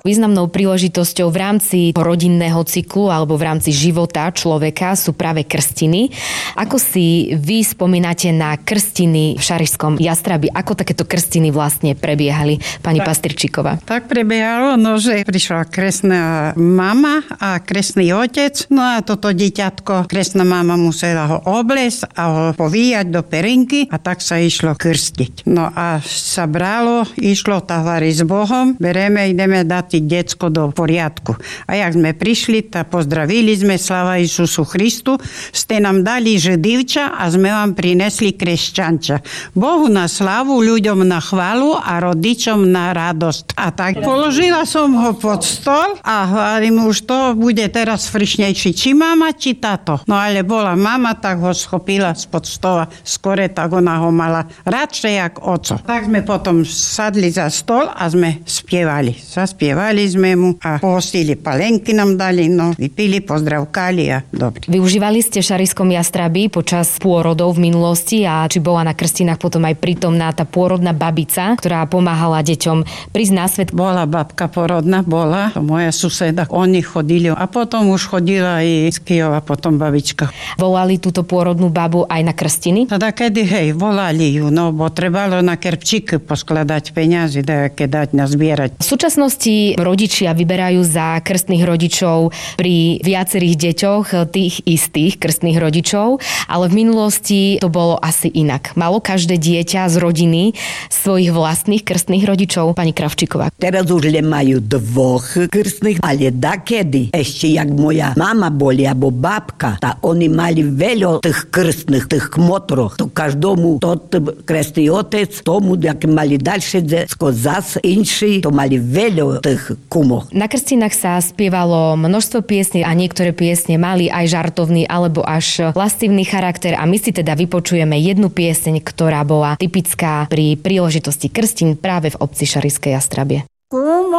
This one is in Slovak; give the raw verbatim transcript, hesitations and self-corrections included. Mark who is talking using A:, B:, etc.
A: Významnou príležitosťou v rámci rodinného cyklu alebo v rámci života človeka sú práve krstiny. Ako si vy spomínate na krstiny v Šarišskom Jastrabi? Ako takéto krstiny vlastne prebiehali, pani tak, Pastrčíková?
B: Tak prebiehalo, no, že prišla kresná mama a kresný otec. No a toto dieťatko, kresná mama musela ho obliecť a ho povíjať do perinky a tak sa išlo krstiť. No a sa bralo, išlo tavári s Bohom, bereme, ideme dať decko do poriadku. A jak sme prišli, tak pozdravili sme, sláva Isusu Christu, ste nám dali židivča a sme vám prinesli kresťanča. Bohu na slavu, ľuďom na chválu a rodičom na radosť. A tak položila som ho pod stôl a hovorím, už to bude teraz frišnejší, či mama, či táto. No ale bola mama, tak ho schopila spod stola skore, tak ona ho mala radšej jak oco. Tak sme potom sadli za stôl a sme spievali. Zaspievali sme mu a pohostili palenky nám dali, no vypili, pozdravkali a dobre.
A: Využívali ste v Šarišskom Jastrabi počas pôrodov v minulosti a či bola na krstinách potom aj prítomná tá pôrodná babica, ktorá pomáhala deťom prísť na svet?
B: Bola babka porodná, bola, moja suseda, oni chodili a potom už chodila i z Kyjova potom babička.
A: Volali túto pôrodnú babu aj na krstiny?
B: Teda kedy, hej, volali ju, no bo trebalo na kerpčíky poskladať peniaze, dajaké dať nazbierať.
A: V súčasnosti rodičia vyberajú za krstných rodičov pri viacerých deťoch tých istých krstných rodičov, ale v minulosti to bolo asi inak. Malo každé dieťa z rodiny svojich vlastných krstných rodičov, pani Kravčíková.
C: Teraz už len majú dvoch krstných, ale dakedy, ešte jak moja mama boli, alebo babka, tak oni mali veľa tých krstných, tých kmotroch. To každomu, tot krstný otec, tomu, jak mali ďalšie decko, zas inší, to mali veľa tých kumov.
A: Na krstinách sa spievalo množstvo piesní a niektoré piesne mali aj žartovný alebo až lascivný charakter a my si teda vypočujeme jednu pieseň, ktorá bola typická pri príležitosti krstín práve v obci Šarišské Jastrabie. Kumo